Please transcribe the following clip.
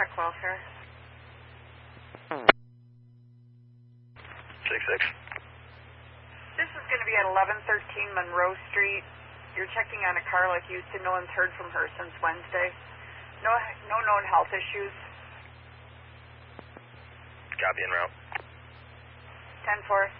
Truck Welfare. 6-6. This is going to be at 1113 Monroe Street. You're checking on a car like Houston. No one's heard from her since Wednesday. No known health issues. Copy en route. 10-4.